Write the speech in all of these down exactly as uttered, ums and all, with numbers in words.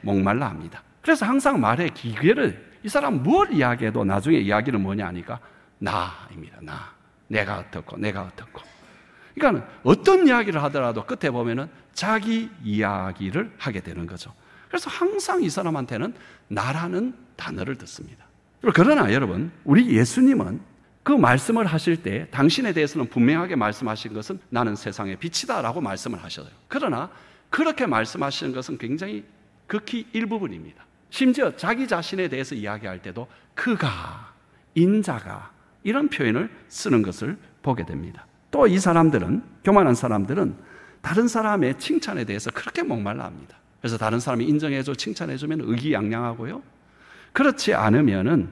목말라 합니다. 그래서 항상 말의 기계를, 이 사람 뭘 이야기해도 나중에 이야기는 뭐냐 하니까 나입니다. 나. 내가 어떻고 내가 어떻고. 그러니까 어떤 이야기를 하더라도 끝에 보면은 자기 이야기를 하게 되는 거죠. 그래서 항상 이 사람한테는 나라는 단어를 듣습니다. 그러나 여러분, 우리 예수님은 그 말씀을 하실 때 당신에 대해서는 분명하게 말씀하신 것은 나는 세상의 빛이다 라고 말씀을 하셔요. 그러나 그렇게 말씀하시는 것은 굉장히 극히 일부분입니다. 심지어 자기 자신에 대해서 이야기할 때도 그가, 인자가 이런 표현을 쓰는 것을 보게 됩니다. 또 이 사람들은, 교만한 사람들은 다른 사람의 칭찬에 대해서 그렇게 목말라 합니다. 그래서 다른 사람이 인정해줘, 칭찬해주면 의기양양하고요, 그렇지 않으면은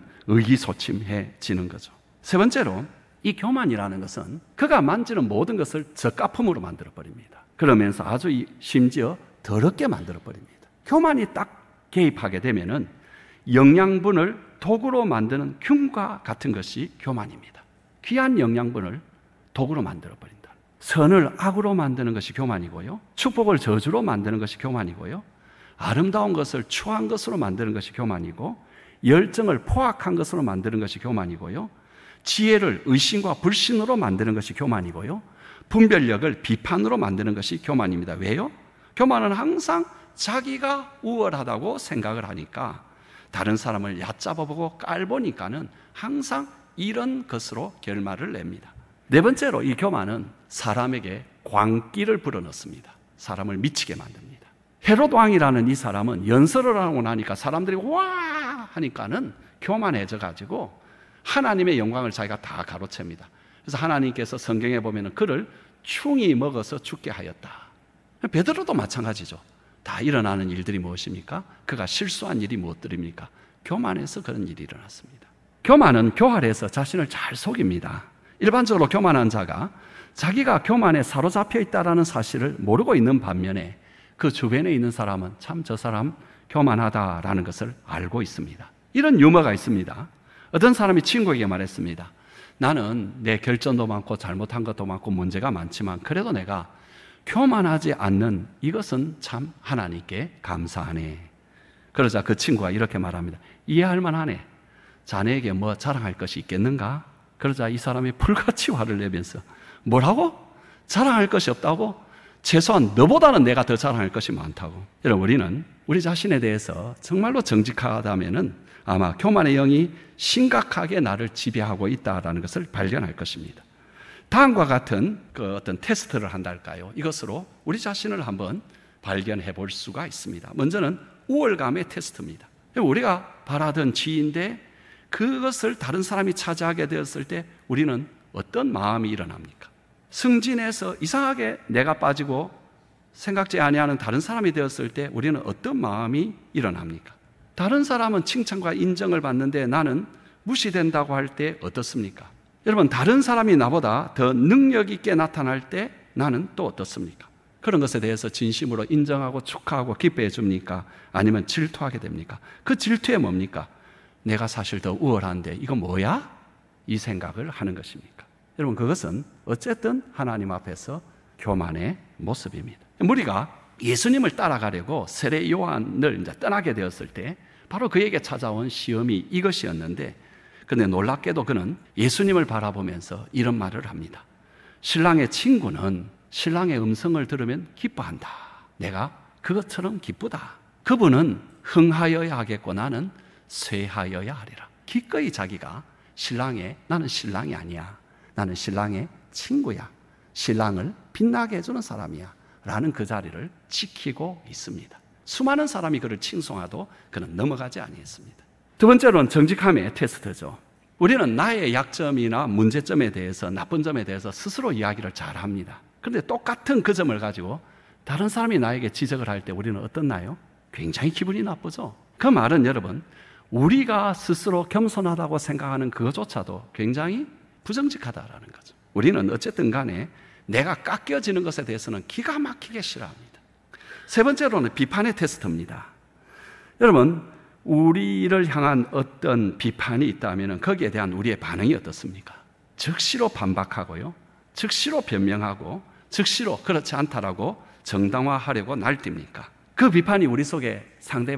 의기소침해지는 거죠. 세 번째로, 이 교만이라는 것은 그가 만지는 모든 것을 저가품으로 만들어버립니다. 그러면서 아주 심지어 더럽게 만들어버립니다. 교만이 딱 개입하게 되면은 영양분을 독으로 만드는 균과 같은 것이 교만입니다. 귀한 영양분을 독으로 만들어버린다. 선을 악으로 만드는 것이 교만이고요, 축복을 저주로 만드는 것이 교만이고요, 아름다운 것을 추한 것으로 만드는 것이 교만이고, 열정을 포악한 것으로 만드는 것이 교만이고요, 지혜를 의심과 불신으로 만드는 것이 교만이고요, 분별력을 비판으로 만드는 것이 교만입니다. 왜요? 교만은 항상 자기가 우월하다고 생각을 하니까, 다른 사람을 얕잡아보고 깔보니까는 항상 이런 것으로 결말을 냅니다. 네 번째로, 이 교만은 사람에게 광기를 불어넣습니다. 사람을 미치게 만듭니다. 헤롯 왕이라는 이 사람은 연설을 하고 나니까 사람들이 와 하니까는 교만해져 가지고 하나님의 영광을 자기가 다 가로챕니다. 그래서 하나님께서 성경에 보면은 그를 충이 먹어서 죽게 하였다. 베드로도 마찬가지죠. 다 일어나는 일들이 무엇입니까? 그가 실수한 일이 무엇들입니까? 교만해서 그런 일이 일어났습니다. 교만은 교활해서 자신을 잘 속입니다. 일반적으로 교만한 자가 자기가 교만에 사로잡혀 있다는 사실을 모르고 있는 반면에 그 주변에 있는 사람은 참 저 사람 교만하다라는 것을 알고 있습니다. 이런 유머가 있습니다. 어떤 사람이 친구에게 말했습니다. 나는 내 결점도 많고 잘못한 것도 많고 문제가 많지만 그래도 내가 교만하지 않는 이것은 참 하나님께 감사하네. 그러자 그 친구가 이렇게 말합니다. 이해할 만하네. 자네에게 뭐 자랑할 것이 있겠는가? 그러자 이 사람이 불같이 화를 내면서 뭐라고? 자랑할 것이 없다고? 최소한 너보다는 내가 더 자랑할 것이 많다고. 여러분, 우리는 우리 자신에 대해서 정말로 정직하다면은 아마 교만의 영이 심각하게 나를 지배하고 있다는 것을 발견할 것입니다. 다음과 같은 그 어떤 테스트를 한달까요? 이것으로 우리 자신을 한번 발견해 볼 수가 있습니다. 먼저는 우월감의 테스트입니다. 우리가 바라던 지인데 그것을 다른 사람이 차지하게 되었을 때 우리는 어떤 마음이 일어납니까? 승진해서 이상하게 내가 빠지고 생각지 아니하는 다른 사람이 되었을 때 우리는 어떤 마음이 일어납니까? 다른 사람은 칭찬과 인정을 받는데 나는 무시된다고 할 때 어떻습니까? 여러분, 다른 사람이 나보다 더 능력 있게 나타날 때 나는 또 어떻습니까? 그런 것에 대해서 진심으로 인정하고 축하하고 기뻐해 줍니까? 아니면 질투하게 됩니까? 그 질투에 뭡니까? 내가 사실 더 우월한데 이거 뭐야? 이 생각을 하는 것입니까? 여러분, 그것은 어쨌든 하나님 앞에서 교만의 모습입니다. 우리가 예수님을 따라가려고 세례 요한을 이제 떠나게 되었을 때 바로 그에게 찾아온 시험이 이것이었는데, 그런데 놀랍게도 그는 예수님을 바라보면서 이런 말을 합니다. 신랑의 친구는 신랑의 음성을 들으면 기뻐한다. 내가 그것처럼 기쁘다. 그분은 흥하여야 하겠고 나는 쇠하여야 하리라. 기꺼이 자기가 신랑의, 나는 신랑이 아니야, 나는 신랑의 친구야, 신랑을 빛나게 해주는 사람이야 라는 그 자리를 지키고 있습니다. 수많은 사람이 그를 칭송하도 그는 넘어가지 아니했습니다. 두 번째로는 정직함의 테스트죠. 우리는 나의 약점이나 문제점에 대해서, 나쁜 점에 대해서 스스로 이야기를 잘합니다. 그런데 똑같은 그 점을 가지고 다른 사람이 나에게 지적을 할 때 우리는 어떻나요? 굉장히 기분이 나쁘죠. 그 말은 여러분, 우리가 스스로 겸손하다고 생각하는 그것조차도 굉장히 부정직하다라는 거죠. 우리는 어쨌든 간에 내가 깎여지는 것에 대해서는 기가 막히게 싫어합니다. 세 번째로는 비판의 테스트입니다. 여러분, 우리를 향한 어떤 비판이 있다면 거기에 대한 우리의 반응이 어떻습니까? 즉시로 반박하고요, 즉시로 변명하고, 즉시로 그렇지 않다라고 정당화하려고 날뜁니까? 그 비판이 우리 속에 상대방